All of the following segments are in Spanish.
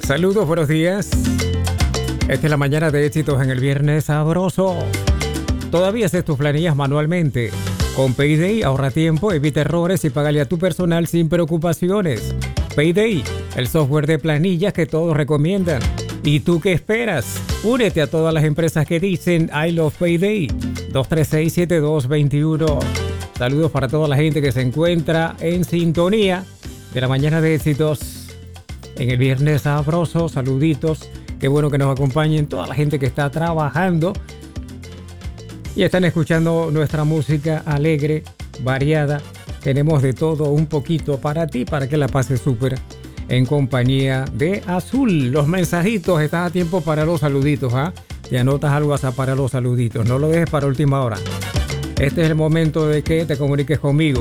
Saludos, buenos días. Esta es la mañana de éxitos en el viernes sabroso. Todavía haces tus planillas manualmente. Con Payday ahorra tiempo, evita errores y págale a tu personal sin preocupaciones. Payday, el software de planillas que todos recomiendan. ¿Y tú qué esperas? Únete a todas las empresas que dicen I love Payday. 236-7221. Saludos para toda la gente que se encuentra en sintonía de la mañana de éxitos en el viernes sabroso. Saluditos. Qué bueno que nos acompañen toda la gente que está trabajando y están escuchando nuestra música alegre, variada. Tenemos de todo un poquito para ti, para que la pases súper en compañía de Azul. Los mensajitos, estás a tiempo para los saluditos, ¿ah? Te anotas al WhatsApp para los saluditos, no lo dejes para última hora. Este es el momento de que te comuniques conmigo.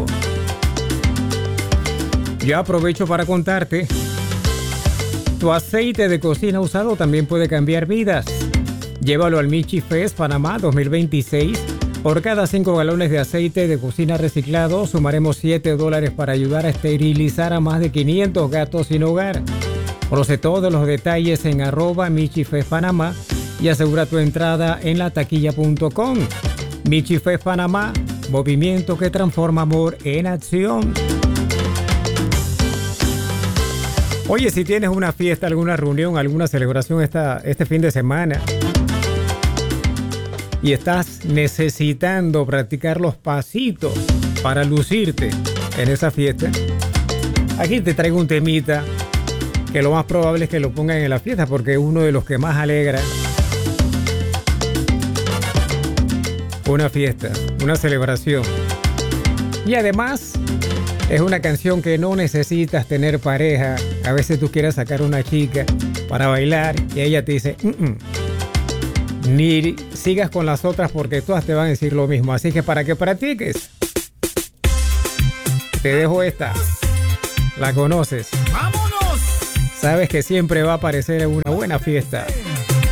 Yo aprovecho para contarte: tu aceite de cocina usado también puede cambiar vidas. Llévalo al Michi Fest Panamá 2026. Por cada 5 galones de aceite de cocina reciclado, sumaremos $7 para ayudar a esterilizar a más de 500 gatos sin hogar. Conoce todos los detalles en @Michi Fest Panamá y asegura tu entrada en lataquilla.com. Michi Fest Panamá, movimiento que transforma amor en acción. Oye, si tienes una fiesta, alguna reunión, alguna celebración este fin de semana y estás necesitando practicar los pasitos para lucirte en esa fiesta, aquí te traigo un temita que lo más probable es que lo pongan en la fiesta porque es uno de los que más alegra una fiesta, una celebración. Y además es una canción que no necesitas tener pareja. A veces tú quieres sacar una chica para bailar y ella te dice ni sigas con las otras porque todas te van a decir lo mismo. Así que para que practiques, te dejo esta. La conoces. ¡Vámonos! Sabes que siempre va a aparecer en una buena fiesta.